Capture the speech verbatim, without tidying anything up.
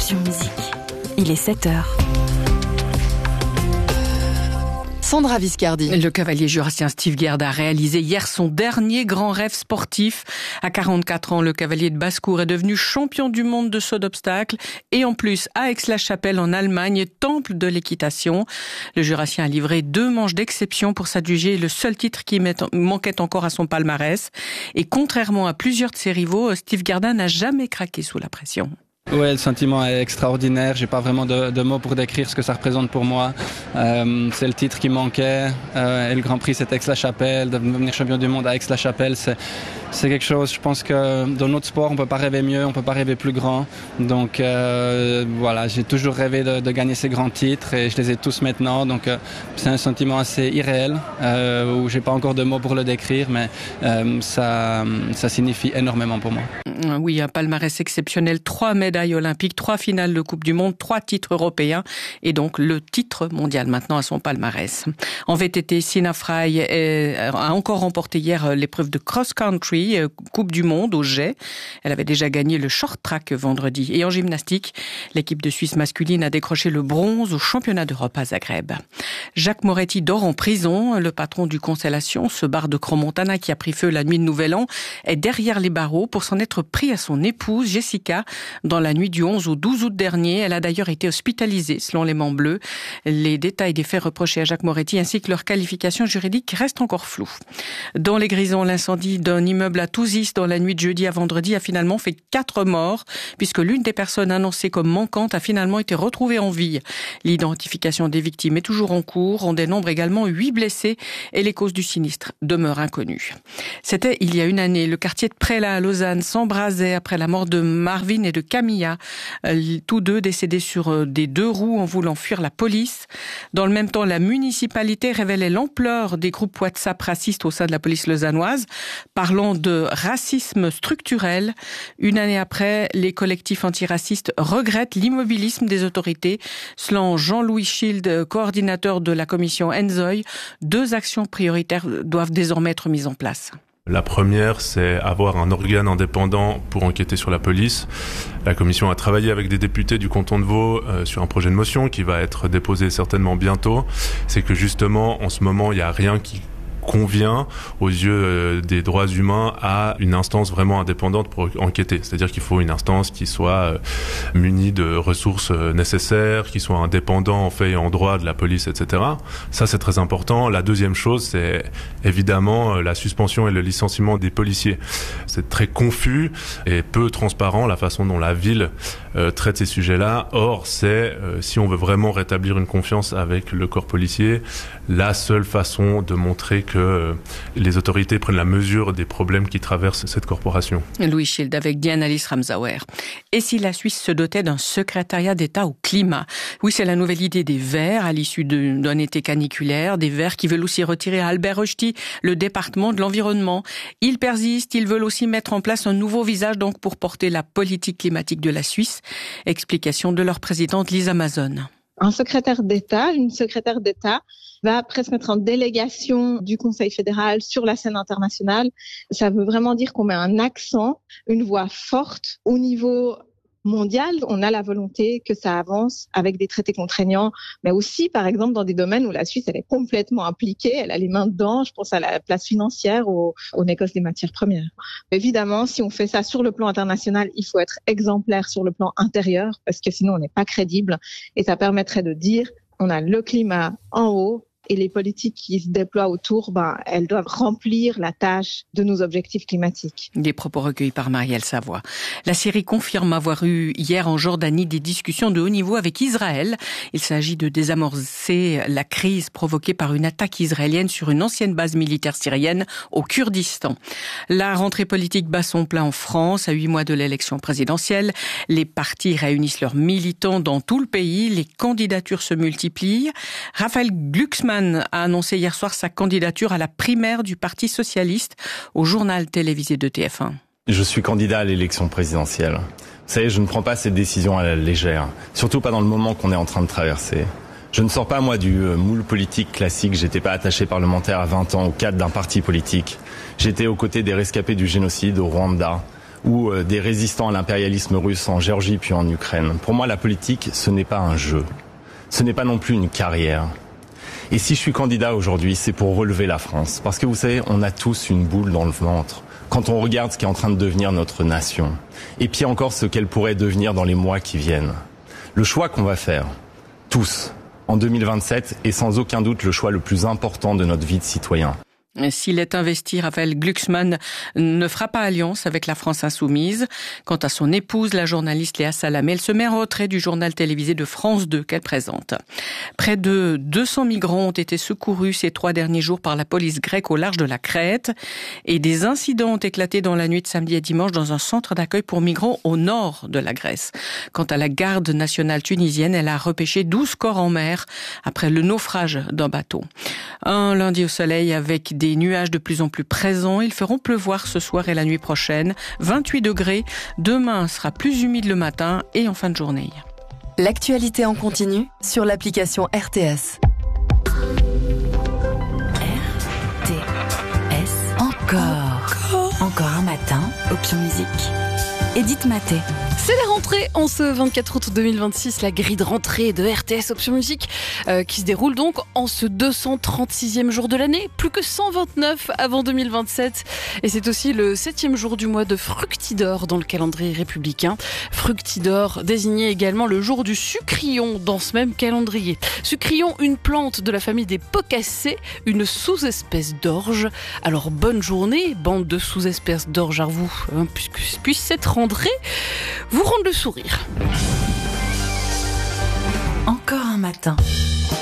Exception Musique. Il est sept heures. Sandra Viscardi. Le cavalier jurassien Steve Guerd a réalisé hier son dernier grand rêve sportif. À quarante-quatre ans, le cavalier de basse-cour est devenu champion du monde de saut d'obstacles et en plus, à Aix-la-Chapelle en Allemagne, temple de l'équitation. Le jurassien a livré deux manches d'exception pour s'adjuger le seul titre qui manquait encore à son palmarès. Et contrairement à plusieurs de ses rivaux, Steve Guerdin n'a jamais craqué sous la pression. Ouais, le sentiment est extraordinaire. J'ai pas vraiment de, de mots pour décrire ce que ça représente pour moi. Euh, c'est le titre qui manquait. Euh, et le Grand Prix, c'était Aix-la-Chapelle. De devenir champion du monde à Aix-la-Chapelle, c'est, c'est quelque chose. Je pense que dans notre sport, on peut pas rêver mieux, on peut pas rêver plus grand. Donc euh, voilà, j'ai toujours rêvé de, de gagner ces grands titres et je les ai tous maintenant. Donc euh, c'est un sentiment assez irréel euh, où j'ai pas encore de mots pour le décrire, mais euh, ça, ça signifie énormément pour moi. Oui, un palmarès exceptionnel, trois médailles olympiques, trois finales de Coupe du Monde, trois titres européens et donc le titre mondial maintenant à son palmarès. En V T T, Sina Frey a encore remporté hier l'épreuve de cross-country, Coupe du Monde au jet. Elle avait déjà gagné le short track vendredi. Et en gymnastique, l'équipe de Suisse masculine a décroché le bronze au championnat d'Europe à Zagreb. Jacques Moretti dort en prison. Le patron du Constellation, ce bar de Crans-Montana qui a pris feu la nuit de Nouvel An, est derrière les barreaux pour s'en être pris à son épouse Jessica dans la nuit du onze au douze août dernier. Elle a d'ailleurs été hospitalisée selon les Mans Bleus. Les détails des faits reprochés à Jacques Moretti ainsi que leur qualification juridique restent encore flous. Dans les Grisons, l'incendie d'un immeuble à Touzis dans la nuit de jeudi à vendredi a finalement fait quatre morts puisque l'une des personnes annoncées comme manquante a finalement été retrouvée en vie. L'identification des victimes est toujours en cours. On dénombre également huit blessés et les causes du sinistre demeurent inconnues. C'était il y a une année. Le quartier de Prélat à Lausanne s'embrasait après la mort de Marvin et de Camilla, tous deux décédés sur des deux roues en voulant fuir la police. Dans le même temps, la municipalité révélait l'ampleur des groupes WhatsApp racistes au sein de la police lausannoise, parlant de racisme structurel. Une année après, les collectifs antiracistes regrettent l'immobilisme des autorités. Selon Jean-Louis Schild, coordinateur de la commission Enzoy, deux actions prioritaires doivent désormais être mises en place. La première, c'est avoir un organe indépendant pour enquêter sur la police. La commission a travaillé avec des députés du canton de Vaud euh, sur un projet de motion qui va être déposé certainement bientôt. C'est que justement, en ce moment, il n'y a rien qui convient aux yeux des droits humains à une instance vraiment indépendante pour enquêter. C'est-à-dire qu'il faut une instance qui soit munie de ressources nécessaires, qui soit indépendant en fait et en droit de la police, et cetera. Ça, c'est très important. La deuxième chose, c'est évidemment la suspension et le licenciement des policiers. C'est très confus et peu transparent la façon dont la ville euh, traite ces sujets-là. Or, c'est, euh, si on veut vraiment rétablir une confiance avec le corps policier, la seule façon de montrer que que les autorités prennent la mesure des problèmes qui traversent cette corporation. Louis Schild avec Diana Alice Ramsauer. Et si la Suisse se dotait d'un secrétariat d'État au climat? Oui, c'est la nouvelle idée des Verts à l'issue de, d'un été caniculaire. Des Verts qui veulent aussi retirer à Albert Rochety le département de l'environnement. Ils persistent, ils veulent aussi mettre en place un nouveau visage donc pour porter la politique climatique de la Suisse. Explication de leur présidente Lisa Mazon. Un secrétaire d'État, une secrétaire d'État va presque être en délégation du Conseil fédéral sur la scène internationale. Ça veut vraiment dire qu'on met un accent, une voix forte au niveau mondial. On a la volonté que ça avance avec des traités contraignants, mais aussi, par exemple, dans des domaines où la Suisse, elle est complètement impliquée, elle a les mains dedans. Je pense à la place financière, au, au négoce des matières premières. Évidemment, si on fait ça sur le plan international, il faut être exemplaire sur le plan intérieur, parce que sinon on n'est pas crédible. Et ça permettrait de dire, on a le climat en haut, et les politiques qui se déploient autour, ben, elles doivent remplir la tâche de nos objectifs climatiques. Des propos recueillis par Marielle Savoie. La Syrie confirme avoir eu hier en Jordanie des discussions de haut niveau avec Israël. Il s'agit de désamorcer la crise provoquée par une attaque israélienne sur une ancienne base militaire syrienne au Kurdistan. La rentrée politique bat son plein en France à huit mois de l'élection présidentielle. Les partis réunissent leurs militants dans tout le pays. Les candidatures se multiplient. Raphaël Glucksmann a annoncé hier soir sa candidature à la primaire du Parti socialiste au journal télévisé de T F un. Je suis candidat à l'élection présidentielle. Vous savez, je ne prends pas cette décision à la légère, surtout pas dans le moment qu'on est en train de traverser. Je ne sors pas, moi, du moule politique classique. J'étais pas attaché parlementaire à vingt ans au cadre d'un parti politique. J'étais aux côtés des rescapés du génocide au Rwanda, ou euh, des résistants à l'impérialisme russe en Géorgie puis en Ukraine. Pour moi, la politique, ce n'est pas un jeu. Ce n'est pas non plus une carrière. Et si je suis candidat aujourd'hui, c'est pour relever la France. Parce que vous savez, on a tous une boule dans le ventre quand on regarde ce qui est en train de devenir notre nation. Et puis encore ce qu'elle pourrait devenir dans les mois qui viennent. Le choix qu'on va faire, tous, en deux mille vingt-sept, est sans aucun doute le choix le plus important de notre vie de citoyen. S'il est investi, Raphaël Glucksmann ne fera pas alliance avec la France insoumise. Quant à son épouse, la journaliste Léa Salamé, elle se met en retrait du journal télévisé de France deux qu'elle présente. Près de deux cents migrants ont été secourus ces trois derniers jours par la police grecque au large de la Crète. Et des incidents ont éclaté dans la nuit de samedi et dimanche dans un centre d'accueil pour migrants au nord de la Grèce. Quant à la garde nationale tunisienne, elle a repêché douze corps en mer après le naufrage d'un bateau. Un lundi au soleil avec des nuages de plus en plus présents. Ils feront pleuvoir ce soir et la nuit prochaine. vingt-huit degrés. Demain sera plus humide le matin et en fin de journée. L'actualité en continu sur l'application R T S. R T S. Encore. Encore un matin. Option musique. Edith Maté. C'est la rentrée en ce vingt-quatre août deux mille vingt-six, la grille de rentrée de R T S Option Musique euh, qui se déroule donc en ce deux cent trente-sixième jour de l'année, plus que cent vingt-neuf avant deux mille vingt-sept. Et c'est aussi le septième jour du mois de Fructidor dans le calendrier républicain. Fructidor désignait également le jour du sucrion dans ce même calendrier. Sucrion, une plante de la famille des Pocacées, une sous-espèce d'orge. Alors bonne journée, bande de sous-espèces d'orge à vous, hein, puisque puisse cette rentrée vous rendre le sourire. Encore un matin.